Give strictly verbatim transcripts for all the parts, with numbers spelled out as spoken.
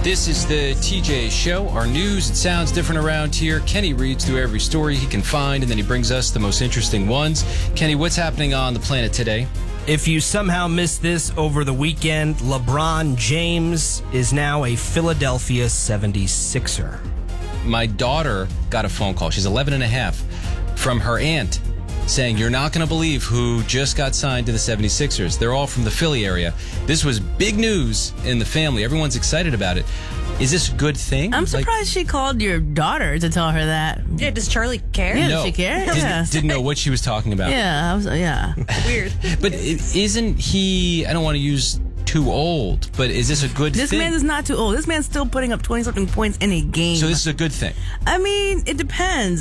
This is the T J Show. Our news, it sounds different around here. Kenny reads through every story he can find, and then he brings us the most interesting ones. Kenny, what's happening on the planet today? If you somehow missed this over the weekend, LeBron James is now a Philadelphia seventy-sixer. My daughter got a phone call. She's eleven and a half from her aunt saying, you're not going to believe who just got signed to the seventy-sixers. They're all from the Philly area. This was big news in the family. Everyone's excited about it. Is this a good thing? I'm surprised like, she called your daughter to tell her that. Yeah, does Charlie care? Yeah, no, does she care? Didn't, Yeah. didn't know what she was talking about. Yeah, I was, yeah. Weird. But isn't he, I don't want to use too old, but is this a good This thing? man is not too old. This man's still putting up twenty-something points in a game. So this is a good thing? I mean, it depends.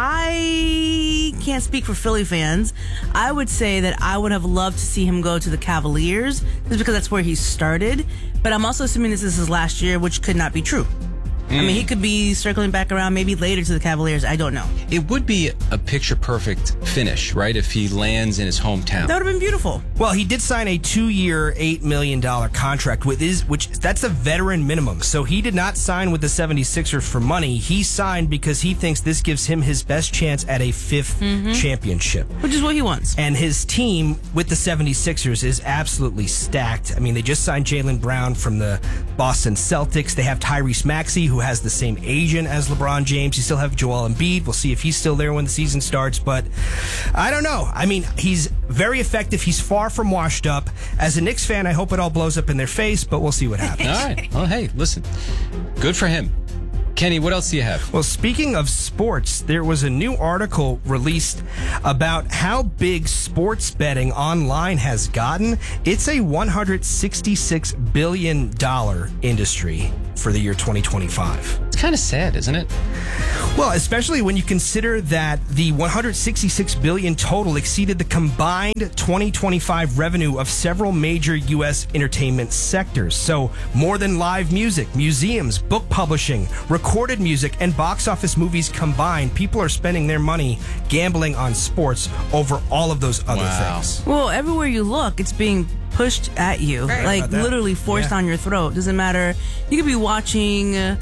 I can't speak for Philly fans. I would say that I would have loved to see him go to the Cavaliers, just because that's where he started. But I'm also assuming this is his last year, which could not be true. I mean, he could be circling back around maybe later to the Cavaliers. I don't know. It would be a picture-perfect finish, right, if he lands in his hometown. That would have been beautiful. Well, he did sign a two-year, eight million dollars contract with his, which that's a veteran minimum. So he did not sign with the seventy-sixers for money. He signed because he thinks this gives him his best chance at a fifth mm-hmm. championship. Which is what he wants. And his team with the seventy-sixers is absolutely stacked. I mean, they just signed Jaylen Brown from the Boston Celtics. They have Tyrese Maxey, who has the same agent as LeBron James. You still have Joel Embiid. We'll see if he's still there when the season starts. But I don't know. I mean, he's very effective. He's far from washed up. As a Knicks fan, I hope it all blows up in their face, but we'll see what happens. All right. Well, hey, listen. Good for him. Kenny, what else do you have? Well, speaking of sports, there was a new article released about how big sports betting online has gotten. It's a one hundred sixty-six billion dollars industry for the year twenty twenty-five. It's kind of sad, isn't it? Well, especially when you consider that the one hundred sixty-six billion dollars total exceeded the combined twenty twenty-five revenue of several major U S entertainment sectors. So more than live music, museums, book publishing, recorded music, and box office movies combined, people are spending their money gambling on sports over all of those other Wow. things. Well, everywhere you look, it's being pushed at you, Right. like literally forced Yeah. on your throat. Doesn't matter. You could be watching uh,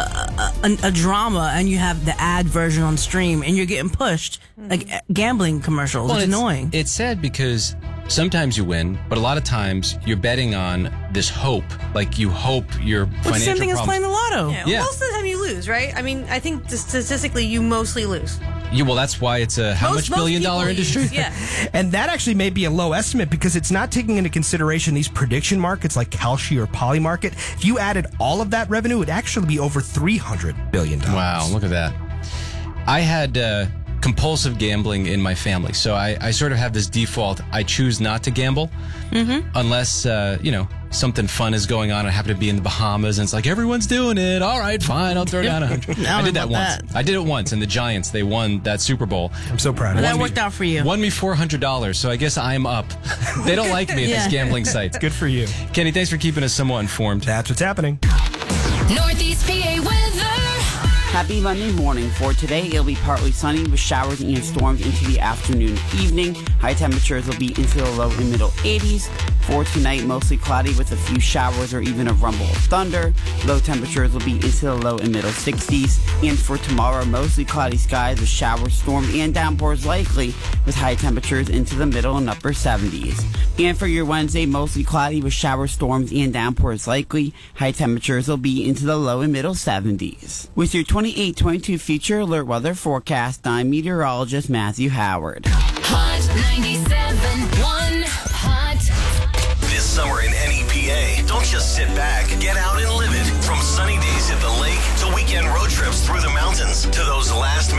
a, a, a drama and you have the ad version on stream and you're getting pushed like gambling commercials. Well, it's, annoying. It's sad because sometimes you win, but a lot of times you're betting on this hope. Like you hope your Which financial same thing as problems- playing the lotto. Yeah, Yeah. Most of the time you lose, right? I mean, I think statistically you mostly lose. Yeah, well, that's why it's a how Most- much billion most dollar people industry? lose, Yeah. And that actually may be a low estimate because it's not taking into consideration these prediction markets like Kalshi or Polymarket. If you added all of that revenue, it would actually be over three hundred billion dollars. Wow, look at that. I had uh, compulsive gambling in my family, so I, I sort of have this default. I choose not to gamble Mm-hmm. unless, uh, you know, something fun is going on. I happen to be in the Bahamas, and it's like, everyone's doing it. All right, fine, I'll throw down a hundred. I I don't did know that about once. that. I did it once, and the Giants, they won that Super Bowl. I'm so proud of But you. that Won me- worked out for you. Won me four hundred dollars, so I guess I'm up. They don't like me at Yeah. these gambling sites. Good for you. Kenny, thanks for keeping us somewhat informed. That's what's happening. Northeast P A weather. Happy Monday morning. For today, it'll be partly sunny with showers and storms into the afternoon and evening. High temperatures will be into the low and middle eighties. For tonight, mostly cloudy with a few showers or even a rumble of thunder. Low temperatures will be into the low and middle sixties. And for tomorrow, mostly cloudy skies with showers, storms, and downpours likely with high temperatures into the middle and upper seventies. And for your Wednesday, mostly cloudy with showers, storms, and downpours likely. High temperatures will be into the low and middle seventies. With your twenty-eight twenty-two future alert weather forecast, I'm meteorologist Matthew Howard. Hot ninety-seven point one. Hot. This summer in N E P A, don't just sit back. Get out and live it. From sunny days at the lake to weekend road trips through the mountains to those last